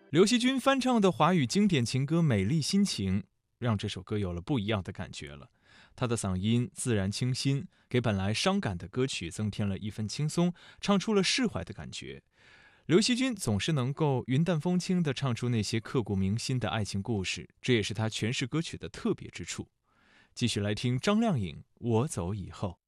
刘惜君翻唱的华语经典情歌《美丽心情》，让这首歌有了不一样的感觉了。他的嗓音自然清新，给本来伤感的歌曲增添了一份轻松，唱出了释怀的感觉。刘惜君总是能够云淡风轻地唱出那些刻骨铭心的爱情故事，这也是他诠释歌曲的特别之处。继续来听张靓颖《我走以后》。